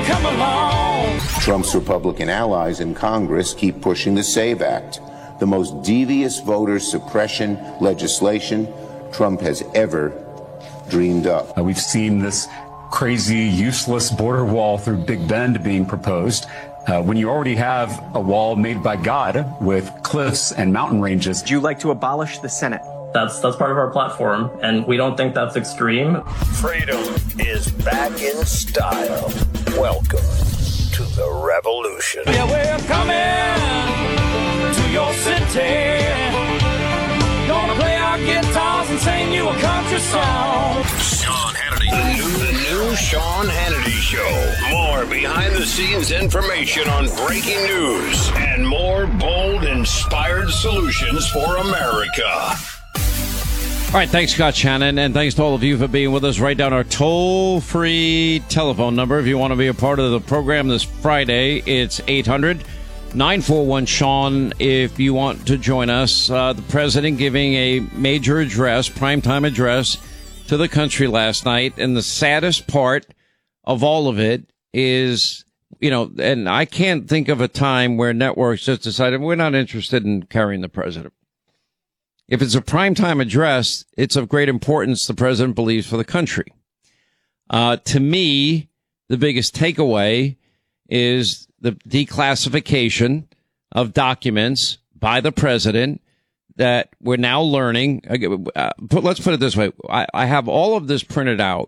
come along. Trump's Republican allies in Congress keep pushing the SAVE Act, the most devious voter suppression legislation Trump has ever dreamed up. We've seen this crazy, useless border wall through Big Bend being proposed. When you already have a wall made by God with cliffs and mountain ranges. Would you like to abolish the Senate? That's part of our platform, and we don't think that's extreme. Freedom is back in style. Welcome to the revolution. Yeah, we're coming to your city. Gonna play our guitars and sing you a country song. Sean Hannity. The new Sean Hannity Show. More behind-the-scenes information on breaking news and more bold, inspired solutions for America. All right, thanks, Scott Shannon, and thanks to all of you for being with us. Write down our toll-free telephone number if you want to be a part of the program this Friday. It's 800-941-SEAN if you want to join us. The president giving a major address, primetime address, to the country last night. And the saddest part of all of it is, you know, and I can't think of a time where networks just decided we're not interested in carrying the president. If it's a primetime address, it's of great importance, the president believes, for the country. To me, the biggest takeaway is the declassification of documents by the president that we're now learning. Let's put it this way. I have all of this printed out,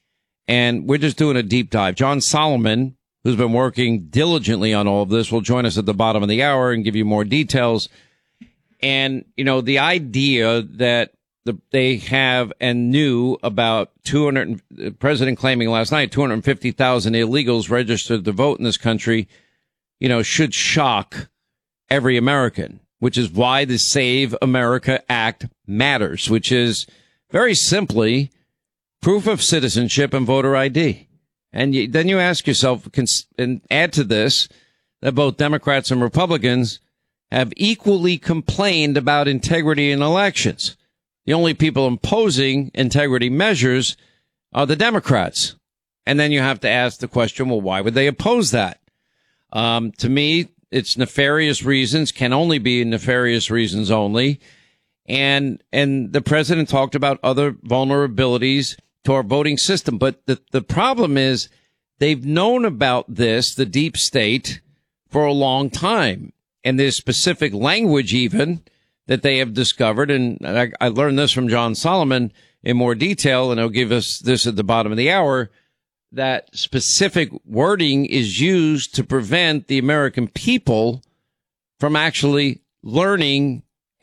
and we're just doing a deep dive. John Solomon, who's been working diligently on all of this, will join us at the bottom of the hour and give you more details. And, you know, the idea that they have and knew about the president claiming last night 250,000 illegals registered to vote in this country, you know, should shock every American, which is why the Save America Act matters, which is very simply proof of citizenship and voter ID. And then you ask yourself, and add to this, that both Democrats and Republicans have equally complained about integrity in elections. The only people imposing integrity measures are the Democrats. And then you have to ask the question, well, why would they oppose that? To me, it's nefarious reasons, can only be nefarious reasons only. And the president talked about other vulnerabilities to our voting system. But the problem is they've known about this, the deep state, for a long time. And there's specific language even that they have discovered. And I learned this from John Solomon in more detail, and he'll give us this at the bottom of the hour, that specific wording is used to prevent the American people from actually learning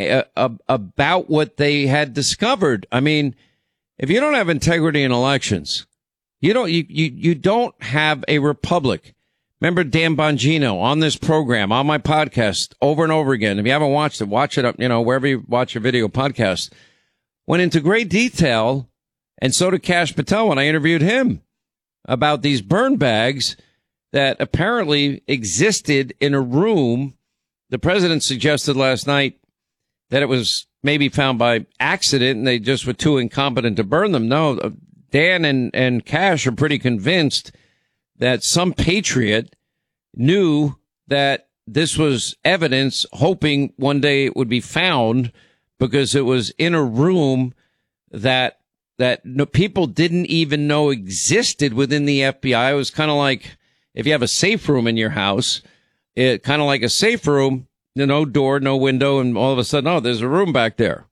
about what they had discovered. I mean, if you don't have integrity in elections, you don't have a republic. Remember Dan Bongino on this program, on my podcast, over and over again. If you haven't watched it, watch it up, you know, wherever you watch your video podcast. Went into great detail, and so did Kash Patel when I interviewed him about these burn bags that apparently existed in a room. The president suggested last night that it was maybe found by accident and they just were too incompetent to burn them. No, Dan and Kash are pretty convinced that some patriot knew that this was evidence, hoping one day it would be found, because it was in a room that people didn't even know existed within the FBI. It was kind of like if you have a safe room in your house, it kind of like a safe room, no door, no window, and all of a sudden, oh, there's a room back there.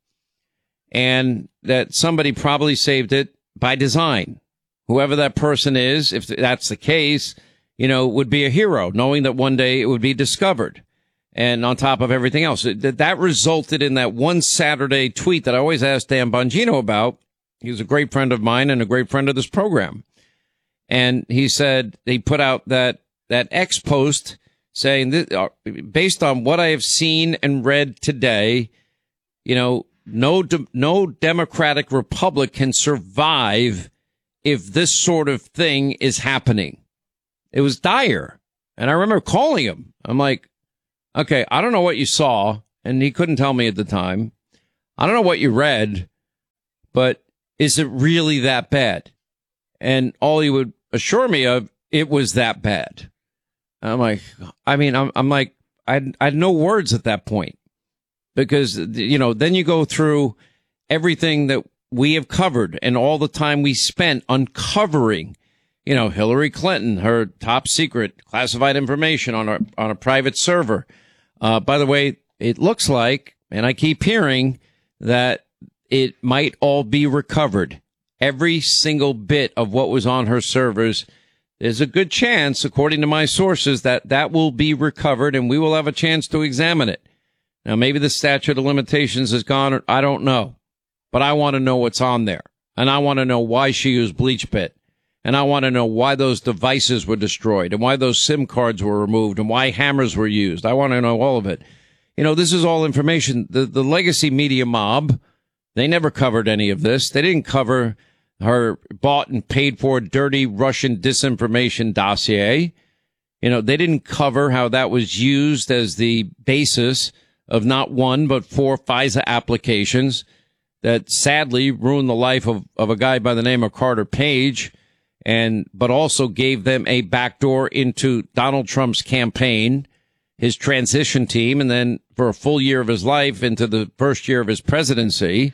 And that somebody probably saved it by design. Whoever that person is, if that's the case, you know, would be a hero, knowing that one day it would be discovered. And on top of everything else, that resulted in that one Saturday tweet that I always ask Dan Bongino about. He was a great friend of mine and a great friend of this program. And he said he put out that X post saying that, based on what I have seen and read today, you know, no democratic republic can survive if this sort of thing is happening. It was dire. And I remember calling him. I'm like, okay, I don't know what you saw. And he couldn't tell me at the time. I don't know what you read, but is it really that bad? And all he would assure me of it was that bad. I'm like, I had no words at that point, because, then you go through everything that we have covered and all the time we spent uncovering, Hillary Clinton, her top secret classified information on a private server. By the way, it looks like, and I keep hearing, that it might all be recovered. Every single bit of what was on her servers. There's a good chance, according to my sources, that will be recovered and we will have a chance to examine it. Now, maybe the statute of limitations is gone. I don't know. But I want to know what's on there. And I want to know why she used BleachBit. And I want to know why those devices were destroyed and why those SIM cards were removed and why hammers were used. I want to know all of it. This is all information. The legacy media mob, they never covered any of this. They didn't cover her bought and paid for dirty Russian disinformation dossier. They didn't cover how that was used as the basis of not one, but 4 FISA applications that sadly ruined the life of a guy by the name of Carter Page, but also gave them a backdoor into Donald Trump's campaign, his transition team, and then for a full year of his life into the first year of his presidency.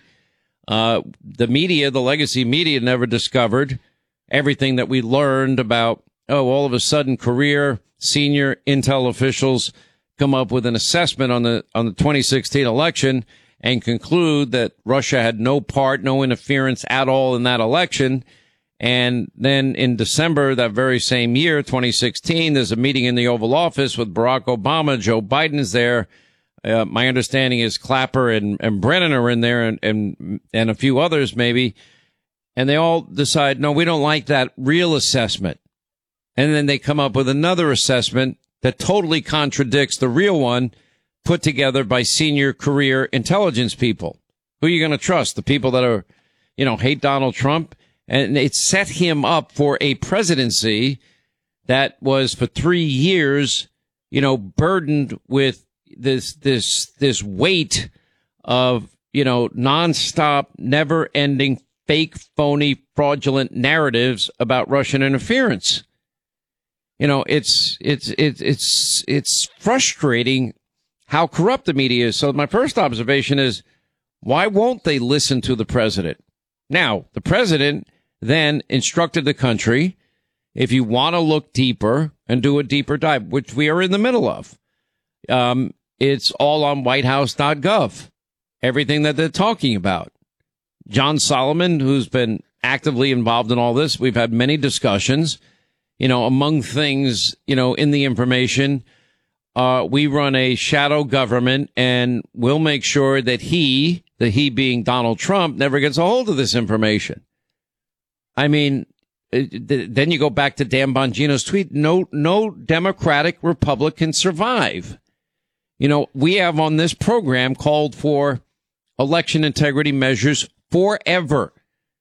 The media, the legacy media, never discovered everything that we learned about, all of a sudden career senior intel officials come up with an assessment on the 2016 election and conclude that Russia had no part, no interference at all in that election. And then in December that very same year, 2016, there's a meeting in the Oval Office with Barack Obama. Joe Biden's there. My understanding is Clapper and Brennan are in there and a few others maybe. And they all decide, no, we don't like that real assessment. And then they come up with another assessment that totally contradicts the real one put together by senior career intelligence people. Who are you going to trust? The people that are, hate Donald Trump? And it set him up for a presidency that was for 3 years, burdened with this weight of, nonstop, never ending, fake, phony, fraudulent narratives about Russian interference. It's frustrating how corrupt the media is. So my first observation is, why won't they listen to the president? Now, the president then instructed the country, if you want to look deeper and do a deeper dive, which we are in the middle of, it's all on whitehouse.gov, everything that they're talking about. John Solomon, who's been actively involved in all this, we've had many discussions, among things, in the information, we run a shadow government and we'll make sure that he being Donald Trump, never gets a hold of this information. I mean, then you go back to Dan Bongino's tweet. No Democratic Republic can survive. We have on this program called for election integrity measures forever.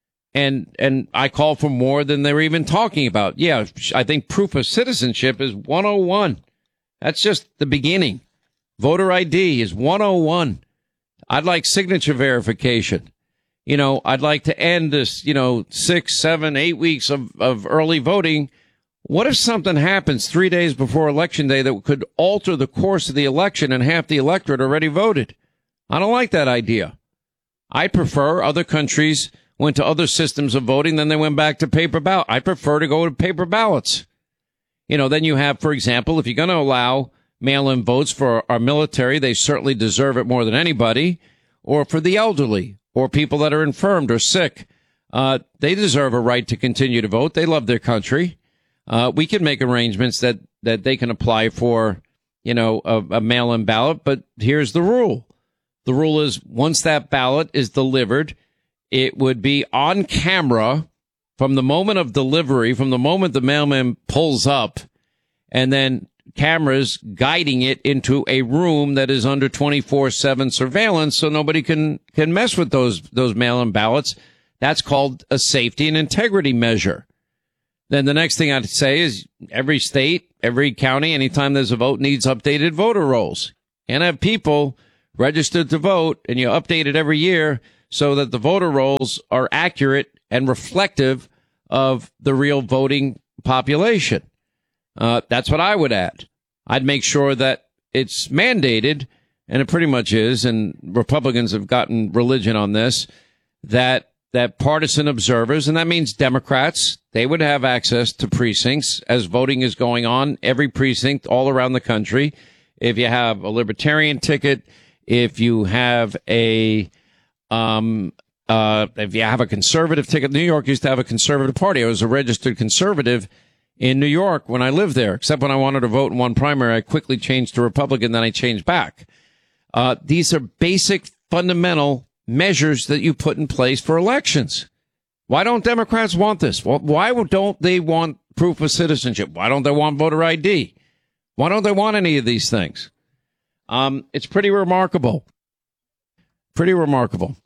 And I call for more than they're even talking about. Yeah, I think proof of citizenship is 101. That's just the beginning. Voter ID is 101. I'd like signature verification. I'd like to end this, 6, 7, 8 weeks of early voting. What if something happens 3 days before Election Day that could alter the course of the election and half the electorate already voted? I don't like that idea. I prefer other countries went to other systems of voting, then they went back to paper ballot. I prefer to go to paper ballots. Then you have, for example, if you're going to allow mail-in votes for our military, they certainly deserve it more than anybody, or for the elderly, or people that are infirmed or sick. They deserve a right to continue to vote. They love their country. We can make arrangements that they can apply for, a mail-in ballot. But here's the rule. The rule is once that ballot is delivered, it would be on camera from the moment of delivery, from the moment the mailman pulls up, and then cameras guiding it into a room that is under 24/7 surveillance so nobody can mess with those mail-in ballots. That's called a safety and integrity measure. Then the next thing I'd say is every state, every county, anytime there's a vote, needs updated voter rolls. And have people registered to vote, and you update it every year so that the voter rolls are accurate and reflective of the real voting population. That's what I would add. I'd make sure that it's mandated, and it pretty much is, and Republicans have gotten religion on this, that partisan observers, and that means Democrats, they would have access to precincts as voting is going on, every precinct all around the country. If you have a libertarian ticket, if you have a conservative ticket, New York used to have a conservative party. I was a registered conservative in New York when I lived there, except when I wanted to vote in one primary, I quickly changed to Republican, then I changed back. These are basic, fundamental measures that you put in place for elections. Why don't Democrats want this? Why don't they want proof of citizenship? Why don't they want voter ID? Why don't they want any of these things? It's pretty remarkable. Pretty remarkable.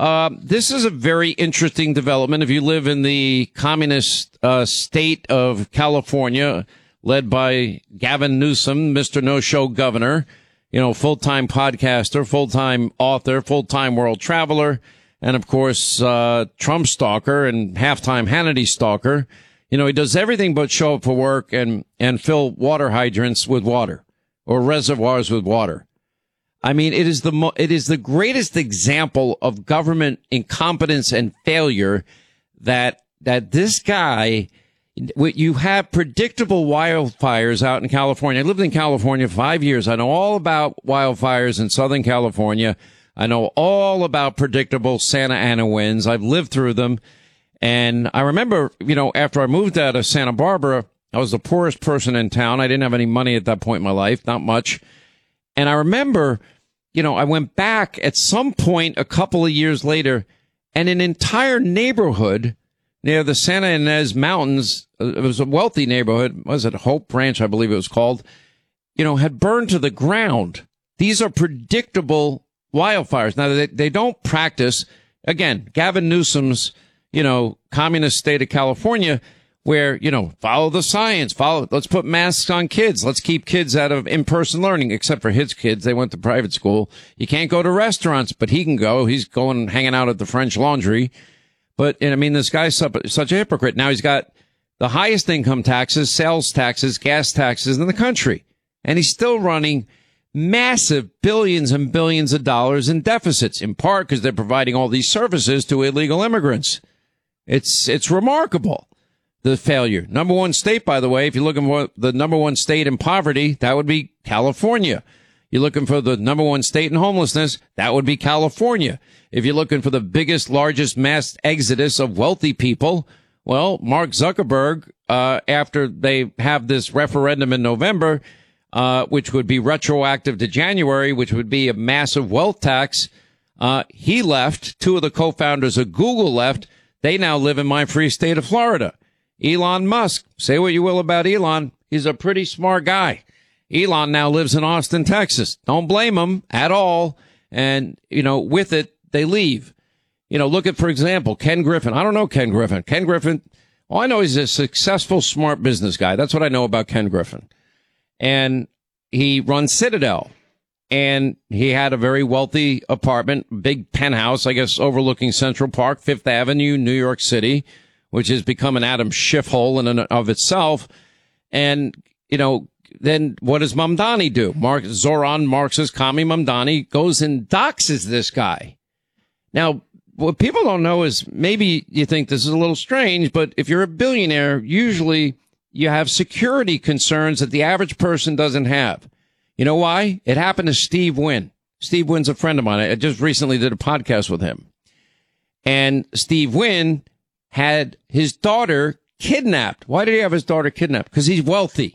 This is a very interesting development. If you live in the communist state of California, led by Gavin Newsom, Mr. No-Show governor, full-time podcaster, full-time author, full-time world traveler, and, of course, Trump stalker and halftime Hannity stalker. He does everything but show up for work and fill water hydrants with water or reservoirs with water. I mean, it is the greatest example of government incompetence and failure that this guy. You have predictable wildfires out in California. I lived in California 5 years. I know all about wildfires in Southern California. I know all about predictable Santa Ana winds. I've lived through them. And I remember, after I moved out of Santa Barbara, I was the poorest person in town. I didn't have any money at that point in my life, not much. And I remember, I went back at some point a couple of years later, and an entire neighborhood near the Santa Ynez Mountains, it was a wealthy neighborhood, was it Hope Ranch, I believe it was called, had burned to the ground. These are predictable wildfires. Now, they don't practice, again, Gavin Newsom's, communist state of California, where, follow the science, let's put masks on kids. Let's keep kids out of in-person learning, except for his kids. They went to private school. You can't go to restaurants, but he can go. He's going, hanging out at the French Laundry. But, this guy's such a hypocrite. Now he's got the highest income taxes, sales taxes, gas taxes in the country. And he's still running massive billions and billions of dollars in deficits, in part because they're providing all these services to illegal immigrants. It's remarkable, the failure. Number one state, by the way, if you're looking for the number one state in poverty, that would be California. You're looking for the number one state in homelessness, that would be California. If you're looking for the biggest, largest mass exodus of wealthy people, well, Mark Zuckerberg, after they have this referendum in November, which would be retroactive to January, which would be a massive wealth tax, he left. Two of the co-founders of Google left. They now live in my free state of Florida. Elon Musk, say what you will about Elon, he's a pretty smart guy. Elon now lives in Austin, Texas. Don't blame him at all. And, with it, they leave. Look at, for example, Ken Griffin. I don't know Ken Griffin. Ken Griffin, all I know is a successful, smart business guy. That's what I know about Ken Griffin. And he runs Citadel. And he had a very wealthy apartment, big penthouse, I guess, overlooking Central Park, Fifth Avenue, New York City, which has become an Adam Schiff hole in and of itself. And, then what does Mamdani do? Zoran, Marxist commie Mamdani, goes and doxes this guy. Now, what people don't know is maybe you think this is a little strange, but if you're a billionaire, usually you have security concerns that the average person doesn't have. You know why? It happened to Steve Wynn. Steve Wynn's a friend of mine. I just recently did a podcast with him. And Steve Wynn had his daughter kidnapped. Why did he have his daughter kidnapped? Because he's wealthy.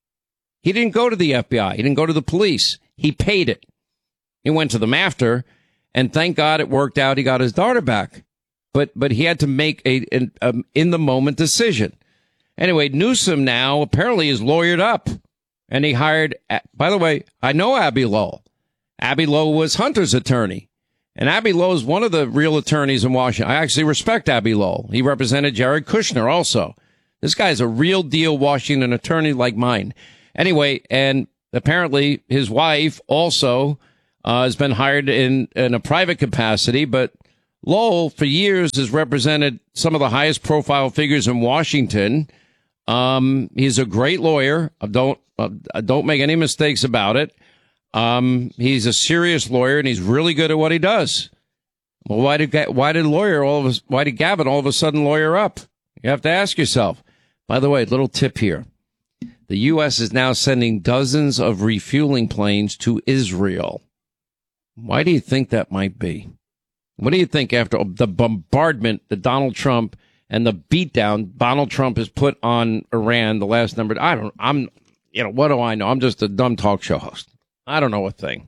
He didn't go to the FBI. He didn't go to the police. He paid it. He went to them after, and thank God it worked out. He got his daughter back. But he had to make a in-the-moment decision. Anyway, Newsom now apparently is lawyered up. And he hired, by the way, I know Abbe Lowell. Abbe Lowell was Hunter's attorney. And Abbe Lowell is one of the real attorneys in Washington. I actually respect Abbe Lowell. He represented Jared Kushner also. This guy's a real deal Washington attorney like mine. Anyway, and apparently his wife also has been hired in a private capacity. But Lowell, for years, has represented some of the highest profile figures in Washington. He's a great lawyer. Don't make any mistakes about it. He's a serious lawyer, and he's really good at what he does. Well, why did Gavin all of a sudden lawyer up? You have to ask yourself. By the way, little tip here. The U.S. is now sending dozens of refueling planes to Israel. Why do you think that might be? What do you think after the bombardment that Donald Trump and the beatdown Donald Trump has put on Iran, the last number? What do I know? I'm just a dumb talk show host. I don't know a thing.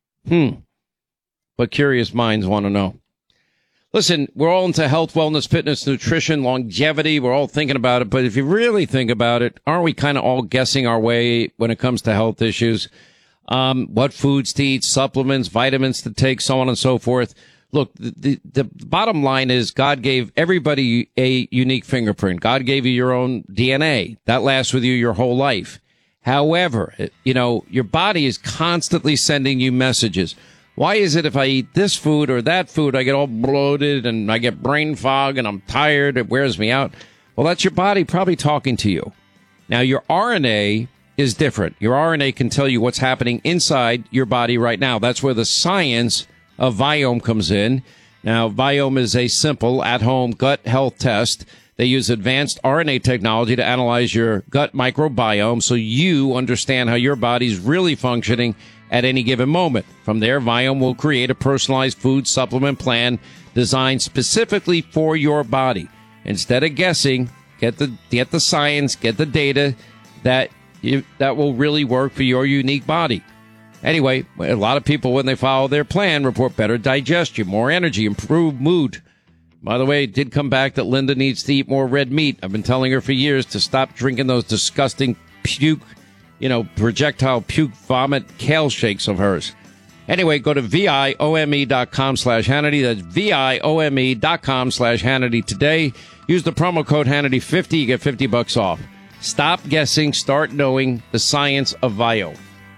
But curious minds want to know. Listen, we're all into health, wellness, fitness, nutrition, longevity. We're all thinking about it. But if you really think about it, aren't we kind of all guessing our way when it comes to health issues? What foods to eat, supplements, vitamins to take, so on and so forth. Look, the bottom line is God gave everybody a unique fingerprint. God gave you your own DNA. That lasts with you your whole life. However, your body is constantly sending you messages. Why is it if I eat this food or that food, I get all bloated and I get brain fog and I'm tired, it wears me out? Well, that's your body probably talking to you. Now, your RNA is different. Your RNA can tell you what's happening inside your body right now. That's where the science of Viome comes in. Now, Viome is a simple at-home gut health test. They use advanced RNA technology to analyze your gut microbiome so you understand how your body's really functioning at any given moment. From there, Viome will create a personalized food supplement plan designed specifically for your body. Instead of guessing, get the science, get the data that will really work for your unique body. Anyway, a lot of people, when they follow their plan, report better digestion, more energy, improved mood. By the way, it did come back that Linda needs to eat more red meat. I've been telling her for years to stop drinking those disgusting projectile puke vomit kale shakes of hers. Anyway, go to viome.com/Hannity. That's viome.com/Hannity today. Use the promo code Hannity50. You get $50 off. Stop guessing. Start knowing the science of Viome.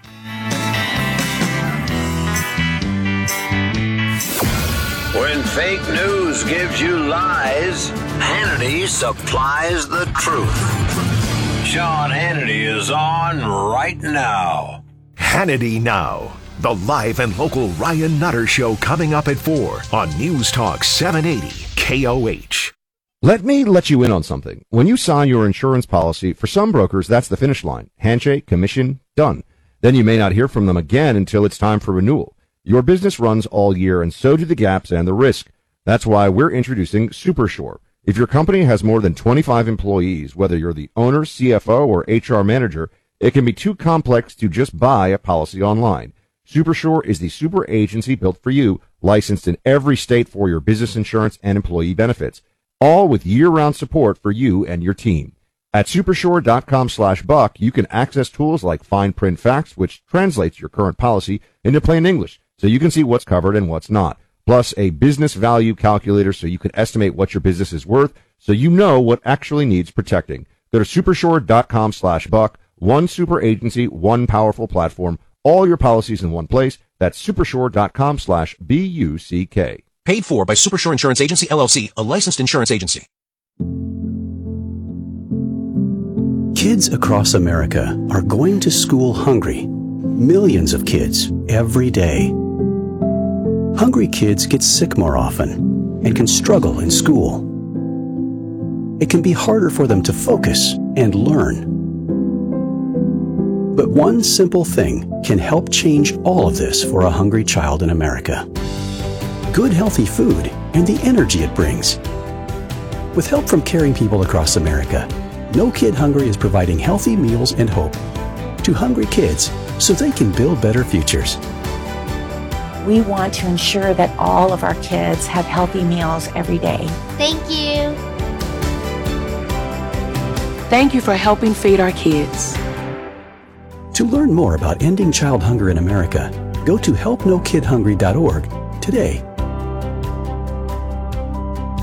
When fake news gives you lies, Hannity supplies the truth. Sean Hannity is on right now. Hannity Now, the live and local Ryan Nutter Show coming up at 4 on News Talk 780 KOH. Let me let you in on something. When you sign your insurance policy, for some brokers, that's the finish line. Handshake, commission, done. Then you may not hear from them again until it's time for renewal. Your business runs all year, and so do the gaps and the risk. That's why we're introducing SuperSure. If your company has more than 25 employees, whether you're the owner, CFO, or HR manager, it can be too complex to just buy a policy online. SuperSure is the super agency built for you, licensed in every state for your business insurance and employee benefits, all with year-round support for you and your team. At supersure.com/buck, you can access tools like Fine Print Facts, which translates your current policy into plain English, so you can see what's covered and what's not. Plus a business value calculator so you can estimate what your business is worth so you know what actually needs protecting. Go to supersure.com/buck. One super agency, one powerful platform, all your policies in one place. That's supersure.com/BUCK. Paid for by Supersure Insurance Agency, LLC, a licensed insurance agency. Kids across America are going to school hungry. Millions of kids every day. Hungry kids get sick more often and can struggle in school. It can be harder for them to focus and learn. But one simple thing can help change all of this for a hungry child in America. Good healthy food and the energy it brings. With help from caring people across America, No Kid Hungry is providing healthy meals and hope to hungry kids so they can build better futures. We want to ensure that all of our kids have healthy meals every day. Thank you. Thank you for helping feed our kids. To learn more about ending child hunger in America, go to helpnokidhungry.org today.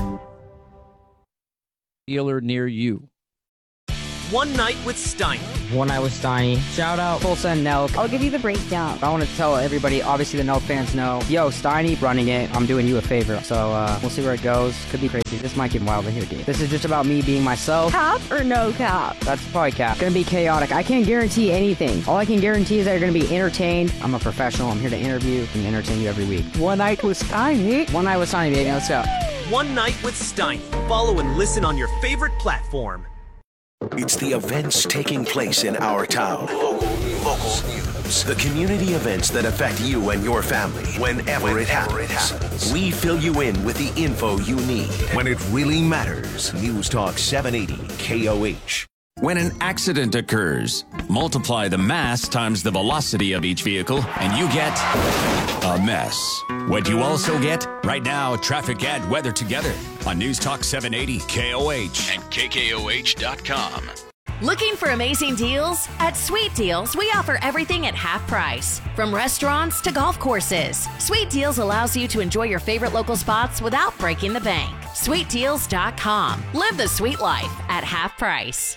Dealer near you. One Night with Steiner, One Night with Steiny. Shout out Full Send Nelk. I'll give you the breakdown. I want to tell everybody, obviously the Nelk fans know, yo, Steiny running it. I'm doing you a favor. So we'll see where it goes. Could be crazy. This might get wild in here, dude. This is just about me being myself. Cap or no cap? That's probably cap. Gonna be chaotic. I can't guarantee anything. All I can guarantee is that you're gonna be entertained. I'm a professional. I'm here to interview and entertain you every week. One Night with Steiny. One Night with Steiny, baby. Let's go. One Night with Steiny. Follow and listen on your favorite platform. It's the events taking place in our town. Local news. The community events that affect you and your family whenever it happens. We fill you in with the info you need when it really matters. News Talk 780 KOH. When an accident occurs, multiply the mass times the velocity of each vehicle, and you get a mess. What you also get? Right now, traffic and weather together on News Talk 780 KOH and KKOH.com. Looking for amazing deals? At Sweet Deals, we offer everything at half price. From restaurants to golf courses, Sweet Deals allows you to enjoy your favorite local spots without breaking the bank. SweetDeals.com. Live the sweet life at half price.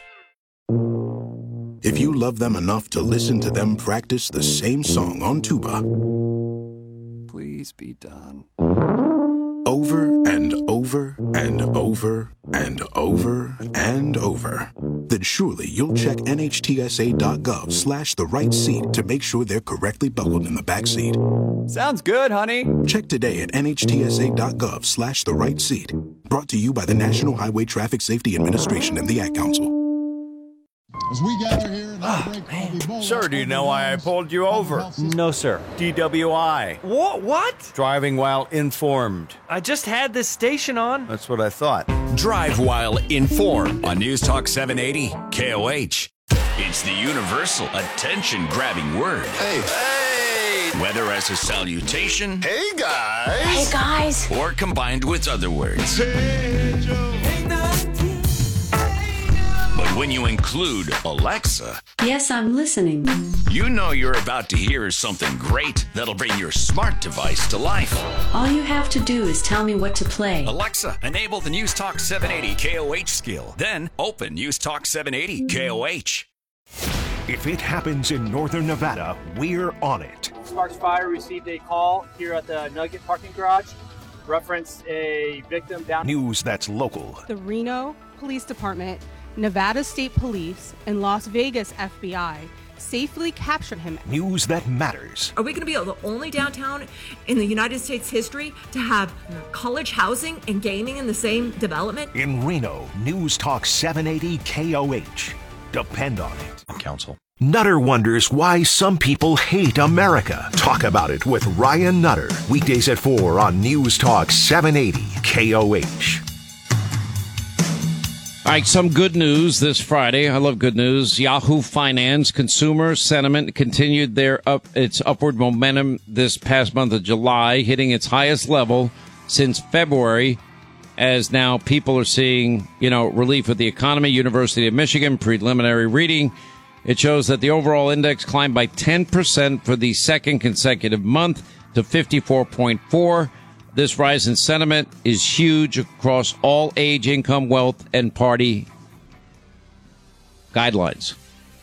If you love them enough to listen to them practice the same song on tuba, please be done. Over and over and over and over and over, then surely you'll check NHTSA.gov/the right seat to make sure they're correctly buckled in the back seat. Sounds good, honey. Check today at NHTSA.gov/the right seat. Brought to you by the National Highway Traffic Safety Administration and the Ad Council. As we gather here in our break, Sir, do you know why I pulled you over? No, sir. DWI. What? Driving while informed. I just had this station on. That's what I thought. Drive while informed on News Talk 780 KOH. It's the universal attention-grabbing word. Hey. Whether as a salutation, Hey, guys. Hey, guys. or combined with other words. Hey, Joe. But when you include Alexa, yes, I'm listening. you know you're about to hear something great that'll bring your smart device to life. All you have to do is tell me what to play. Alexa, enable the News Talk 780 KOH skill. Then open News Talk 780 KOH. If it happens in northern Nevada, we're on it. Sparks Fire received a call here at the Nugget parking garage. Referenced a victim down. News that's local. The Reno Police Department, Nevada State Police, and Las Vegas FBI safely captured him. News that matters. Are we going to be the only downtown in the United States history to have college housing and gaming in the same development? In Reno, News Talk 780 KOH. Depend on it. Council. Nutter wonders why some people hate America. Talk about it with Ryan Nutter. Weekdays at 4 on News Talk 780 KOH. All right, some good news this Friday. I love good news. Yahoo Finance consumer sentiment continued its upward momentum this past month of July, hitting its highest level since February, as now people are seeing, relief with the economy. University of Michigan preliminary reading. It shows that the overall index climbed by 10% for the second consecutive month to 54.4. This rise in sentiment is huge across all age, income, wealth, and party guidelines.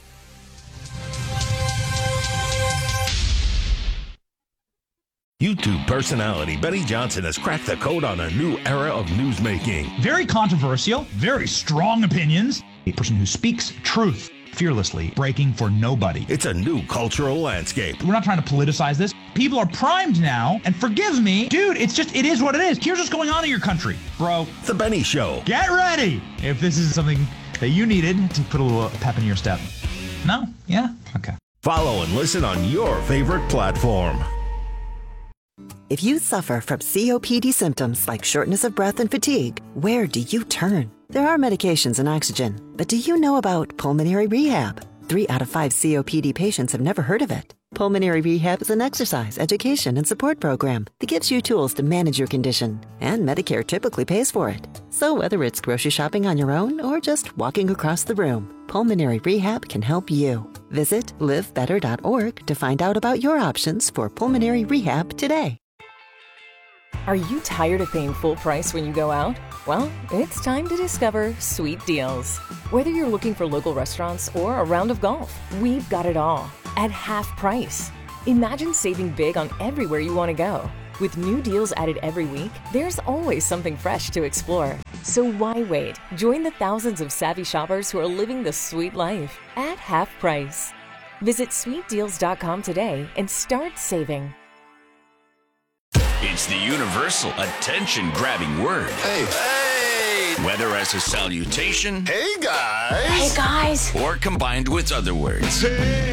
YouTube personality Benny Johnson has cracked the code on a new era of newsmaking. Very controversial, very strong opinions. A person who speaks truth fearlessly, breaking for nobody. It's a new cultural landscape. We're not trying to politicize this. People are primed now, and forgive me, dude, it is what it is. Here's what's going on in your country, bro. The Benny Show. Get ready if this is something that you needed to put a little pep in your step. No? Yeah? Okay. Follow and listen on your favorite platform. If you suffer from COPD symptoms like shortness of breath and fatigue, where do you turn? There are medications and oxygen, but do you know about pulmonary rehab? 3 out of 5 COPD patients have never heard of it. Pulmonary rehab is an exercise, education, and support program that gives you tools to manage your condition, and Medicare typically pays for it. So whether it's grocery shopping on your own or just walking across the room, pulmonary rehab can help you. Visit livebetter.org to find out about your options for pulmonary rehab today. Are you tired of paying full price when you go out? Well, it's time to discover Sweet Deals. Whether you're looking for local restaurants or a round of golf, we've got it all at half price. Imagine saving big on everywhere you want to go. With new deals added every week, there's always something fresh to explore. So why wait? Join the thousands of savvy shoppers who are living the sweet life at half price. Visit sweetdeals.com today and start saving. It's the universal attention-grabbing word. Hey. Whether as a salutation, Hey, guys. Hey, guys. or combined with other words.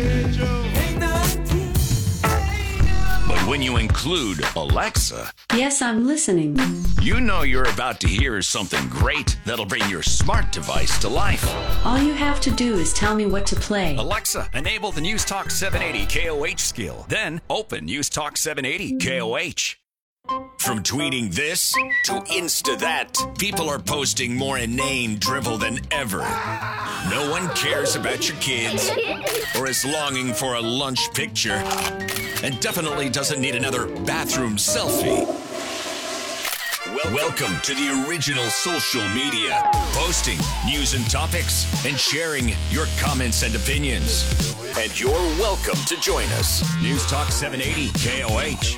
But when you include Alexa, Yes, I'm listening. you know you're about to hear something great that'll bring your smart device to life. All you have to do is tell me what to play. Alexa, enable the News Talk 780 KOH skill. Then open News Talk 780 KOH. From tweeting this to Insta that, people are posting more inane drivel than ever. No one cares about your kids or is longing for a lunch picture and definitely doesn't need another bathroom selfie. Welcome to the original social media, posting news and topics and sharing your comments and opinions. And you're welcome to join us. News Talk 780 KOH.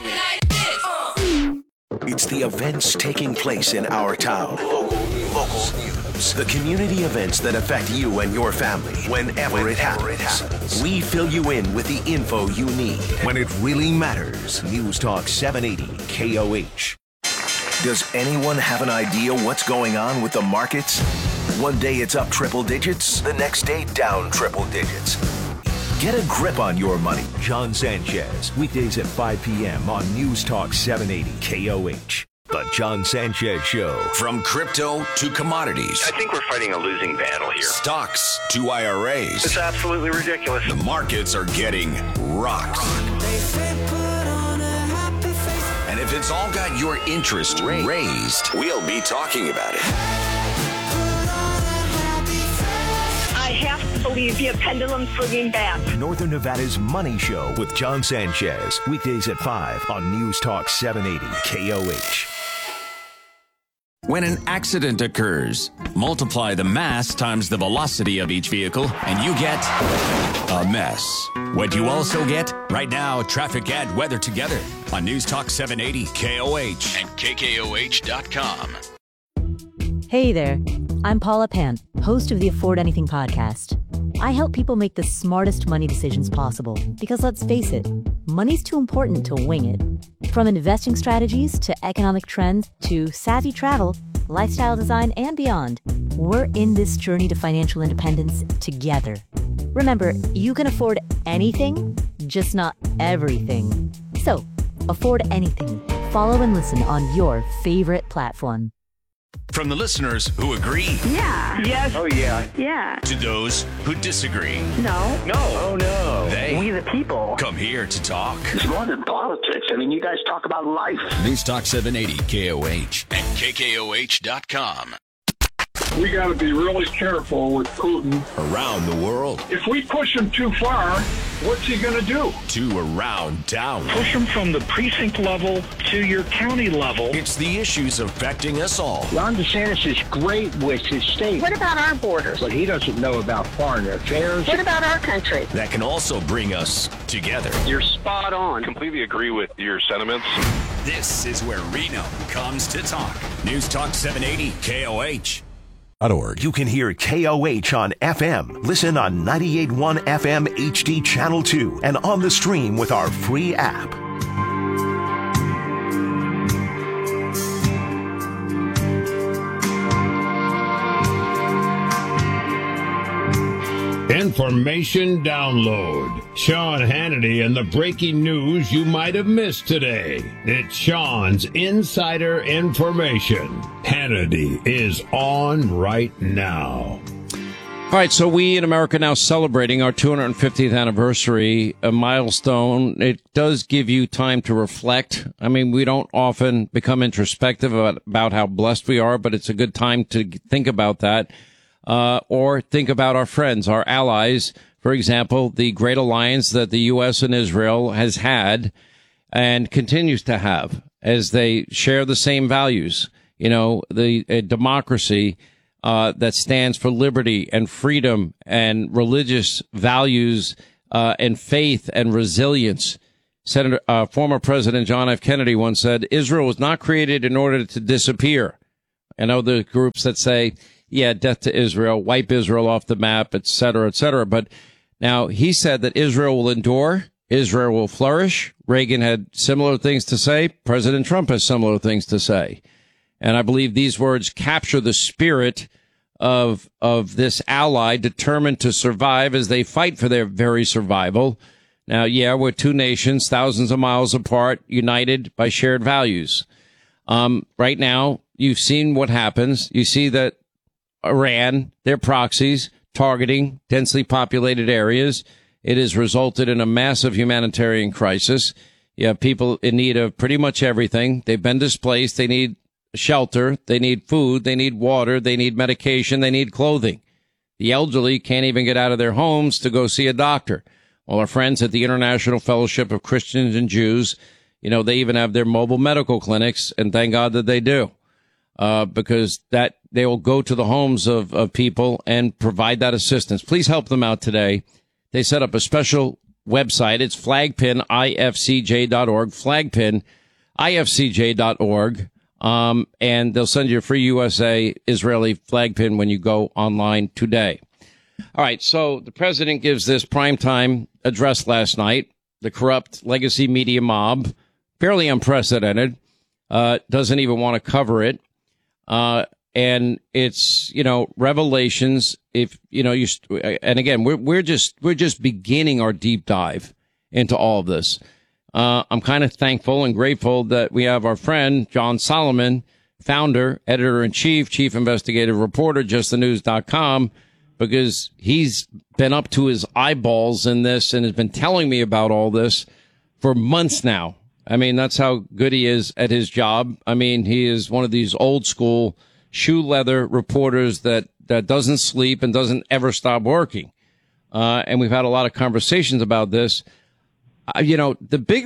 It's the events taking place in our town. Local news. The community events that affect you and your family whenever it happens. We fill you in with the info you need when it really matters. News Talk 780 KOH. Does anyone have an idea what's going on with the markets? One day it's up triple digits, the next day down triple digits. Get a grip on your money. John Sanchez, weekdays at 5 p.m. on News Talk 780 KOH. The John Sanchez Show. From crypto to commodities. I think we're fighting a losing battle here. Stocks to IRAs. It's absolutely ridiculous. The markets are getting rocked. And if it's all got your interest raised, we'll be talking about it. I have to believe the pendulum swinging back. Northern Nevada's Money Show with John Sanchez. Weekdays at 5 on News Talk 780 KOH. When an accident occurs, multiply the mass times the velocity of each vehicle, and you get a mess. What you also get? Right now, traffic and weather together on News Talk 780 KOH and KKOH.com. Hey there, I'm Paula Pant, host of the Afford Anything podcast. I help people make the smartest money decisions possible because let's face it, money's too important to wing it. From investing strategies to economic trends to savvy travel, lifestyle design, and beyond, we're in this journey to financial independence together. Remember, you can afford anything, just not everything. So, afford anything. Follow and listen on your favorite platform. From the listeners who agree. Yeah. Yes. Oh, yeah. Yeah. To those who disagree. No. No. Oh, no. They, we the people, come here to talk. It's more than politics. I mean, you guys talk about life. News Talk 780 KOH and KKOH.com. We got to be really careful with Putin. Around the world. If we push him too far, what's he going to do? To around town. Push him from the precinct level to your county level. It's the issues affecting us all. Ron DeSantis is great with his state. What about our borders? But he doesn't know about foreign affairs. What about our country? That can also bring us together. You're spot on. Completely agree with your sentiments. This is where Reno comes to talk. News Talk 780 KOH. You can hear KOH on FM. Listen on 98.1 FM HD Channel 2 and on the stream with our free app. Information download. Sean Hannity and the breaking news you might have missed today. It's Sean's Insider Information. Hannity is on right now. All right, so we in America now celebrating our 250th anniversary, a milestone. It does give you time to reflect. I mean, we don't often become introspective about how blessed we are, but it's a good time to think about that. Or think about our friends, our allies. For example, the great alliance that the U.S. and Israel has had and continues to have as they share the same values. a democracy that stands for liberty and freedom and religious values and faith and resilience. Former President John F. Kennedy once said, Israel was not created in order to disappear. And other groups that say, yeah, death to Israel, wipe Israel off the map, et cetera, et cetera. But now he said that Israel will endure, Israel will flourish. Reagan had similar things to say. President Trump has similar things to say. And I believe these words capture the spirit of this ally determined to survive as they fight for their very survival. Now, yeah, we're two nations, thousands of miles apart, united by shared values. Right now, you've seen what happens. You see that Iran, their proxies, targeting densely populated areas. It has resulted in a massive humanitarian crisis. You have people in need of pretty much everything. They've been displaced. They need shelter. They need food. They need water. They need medication. They need clothing. The elderly can't even get out of their homes to go see a doctor. Well, our friends at the International Fellowship of Christians and Jews, they even have their mobile medical clinics, and thank God that they do, because that they will go to the homes of people and provide that assistance. Please help them out today. They set up a special website. It's flagpinifcj.org, flagpinifcj.org. And they'll send you a free USA Israeli flag pin when you go online today. All right. So the president gives this primetime address last night. The corrupt legacy media mob, fairly unprecedented, doesn't even want to cover it. And it's, revelations. If, and again, we're just beginning our deep dive into all of this. I'm kind of thankful and grateful that we have our friend, John Solomon, founder, editor-in-chief, chief investigative reporter, justthenews.com, because he's been up to his eyeballs in this and has been telling me about all this for months now. I mean, that's how good he is at his job. I mean, he is one of these old school shoe leather reporters that doesn't sleep and doesn't ever stop working. And we've had a lot of conversations about this. There are two big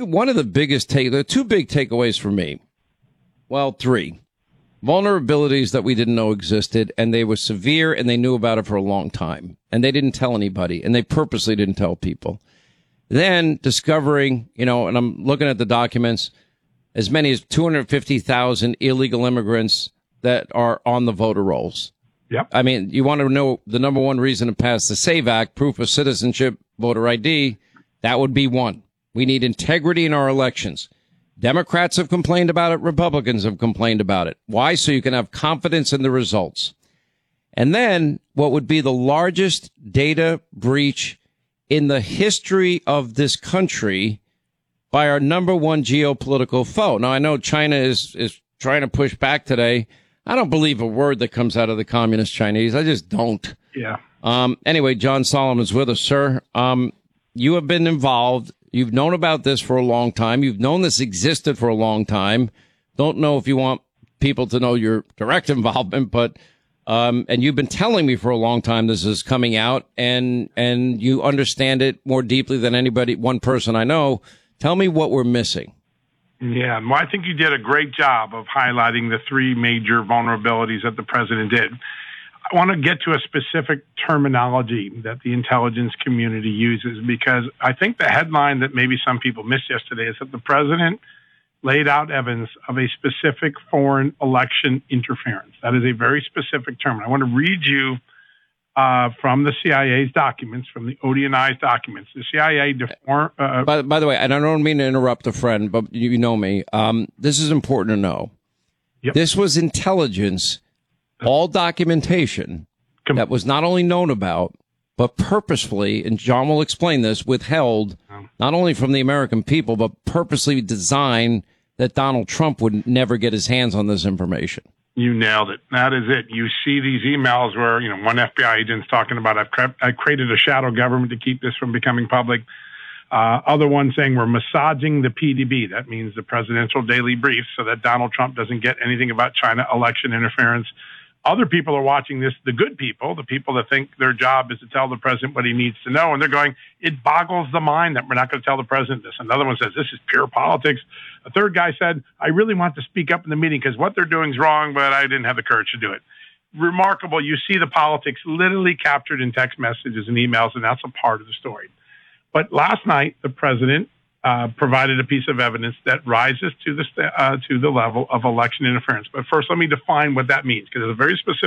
takeaways for me. Well, three. Vulnerabilities that we didn't know existed, and they were severe, and they knew about it for a long time, and they didn't tell anybody, and they purposely didn't tell people. Then discovering, and I'm looking at the documents, as many as 250,000 illegal immigrants that are on the voter rolls. Yep. I mean, you want to know the number one reason to pass the SAVE Act, proof of citizenship, voter ID, that would be one. We need integrity in our elections. Democrats have complained about it. Republicans have complained about it. Why? So you can have confidence in the results. And then what would be the largest data breach in the history of this country by our number one geopolitical foe. Now, I know China is trying to push back today. I don't believe a word that comes out of the communist Chinese. I just don't. Yeah. Anyway, John Solomon's with us, sir. You have been involved. You've known about this for a long time. You've known this existed for a long time. Don't know if you want people to know your direct involvement, but and you've been telling me for a long time this is coming out, and you understand it more deeply than one person I know. Tell me what we're missing. Yeah, well, I think you did a great job of highlighting the three major vulnerabilities that the president did. I want to get to a specific terminology that the intelligence community uses, because I think the headline that maybe some people missed yesterday is that the president laid out evidence of a specific foreign election interference. That is a very specific term. I want to read you from the CIA's documents, from the ODNI's documents. The CIA... By the way, I don't mean to interrupt a friend, but you know me. This is important to know. Yep. This was intelligence, all documentation that was not only known about, but purposefully, and John will explain this, withheld not only from the American people, but purposely designed that Donald Trump would never get his hands on this information. You nailed it. That is it. You see these emails where, one FBI agent's talking about, I've created a shadow government to keep this from becoming public. Other ones saying we're massaging the PDB. That means the Presidential Daily Brief, so that Donald Trump doesn't get anything about China election interference. Other people are watching this, the good people, the people that think their job is to tell the president what he needs to know. And they're going, it boggles the mind that we're not going to tell the president this. Another one says, this is pure politics. A third guy said, I really want to speak up in the meeting because what they're doing is wrong, but I didn't have the courage to do it. Remarkable. You see the politics literally captured in text messages and emails, and that's a part of the story. But last night, the president provided a piece of evidence that rises to the level of election interference. But first, let me define what that means, because it's a very specific